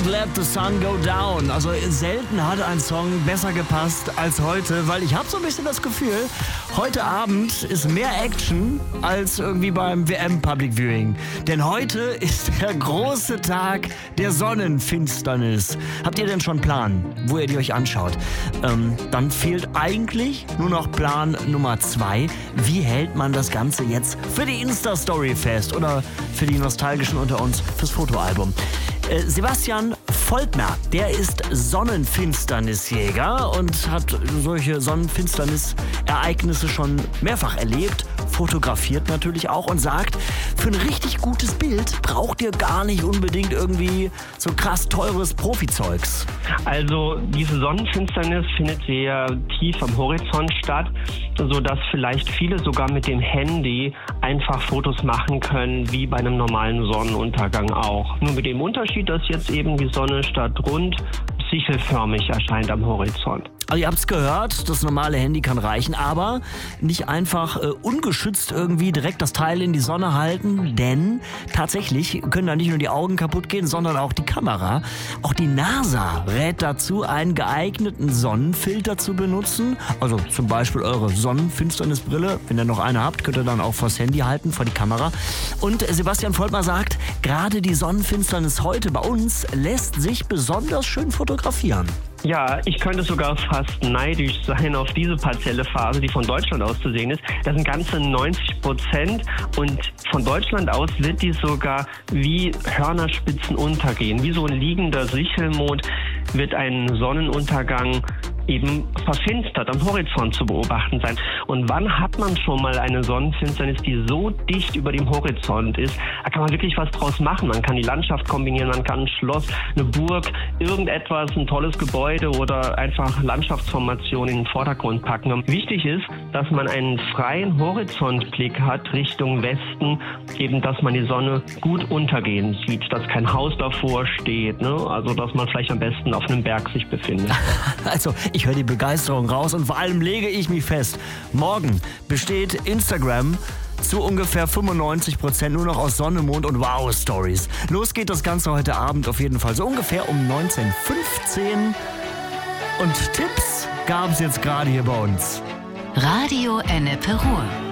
Don't Let the Sun Go Down. Also selten hat ein Song besser gepasst als heute, weil ich habe so ein bisschen das Gefühl, heute Abend ist mehr Action als irgendwie beim WM Public Viewing. Denn heute ist der große Tag der Sonnenfinsternis. Habt ihr denn schon einen Plan, wo ihr die euch anschaut? Dann fehlt eigentlich nur noch Plan Nummer 2. Wie hält man das Ganze jetzt für die Insta-Story fest oder für die Nostalgischen unter uns fürs Fotoalbum? Sebastian Volkmer, der ist Sonnenfinsternisjäger und hat solche Sonnenfinsternisereignisse schon mehrfach erlebt, fotografiert natürlich auch und sagt, für ein richtig gutes Bild braucht ihr gar nicht unbedingt irgendwie so krass teures Profizeugs. Also diese Sonnenfinsternis findet sehr tief am Horizont statt, sodass vielleicht viele sogar mit dem Handy einfach Fotos machen können, wie bei einem normalen Sonnenuntergang auch. Nur mit dem Unterschied, dass jetzt eben die Sonne statt rund sichelförmig erscheint am Horizont. Also ihr habt es gehört, das normale Handy kann reichen, aber nicht einfach ungeschützt irgendwie direkt das Teil in die Sonne halten, denn tatsächlich können da nicht nur die Augen kaputt gehen, sondern auch die Kamera. Auch die NASA rät dazu, einen geeigneten Sonnenfilter zu benutzen. Also zum Beispiel eure Sonnenfinsternisbrille, wenn ihr noch eine habt, könnt ihr dann auch vors Handy halten, vor die Kamera. Und Sebastian Volkmer sagt, gerade die Sonnenfinsternis heute bei uns lässt sich besonders schön fotografieren. Ja, ich könnte sogar fast neidisch sein auf diese partielle Phase, die von Deutschland aus zu sehen ist. Das sind ganze 90% und von Deutschland aus wird die sogar wie Hörnerspitzen untergehen. Wie so ein liegender Sichelmond wird ein Sonnenuntergang eben verfinstert am Horizont zu beobachten sein. Und wann hat man schon mal eine Sonnenfinsternis, die so dicht über dem Horizont ist? Da kann man wirklich was draus machen. Man kann die Landschaft kombinieren, man kann ein Schloss, eine Burg, irgendetwas, ein tolles Gebäude oder einfach Landschaftsformationen in den Vordergrund packen. Wichtig ist, dass man einen freien Horizontblick hat Richtung Westen, eben, dass man die Sonne gut untergehen sieht, dass kein Haus davor steht, ne? Also, dass man vielleicht am besten auf einem Berg sich befindet. Also, ich höre die Begeisterung raus und vor allem lege ich mich fest, morgen besteht Instagram zu ungefähr 95% nur noch aus Sonne, Mond und Wow-Stories. Los geht das Ganze heute Abend auf jeden Fall so ungefähr um 19:15 und Tipps gab es jetzt gerade hier bei uns. Radio Ennepe Ruhr.